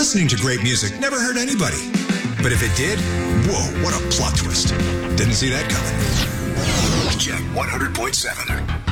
Listening to great music never hurt anybody. But if it did, whoa, what a plot twist. Didn't see that coming. Jet 100.7.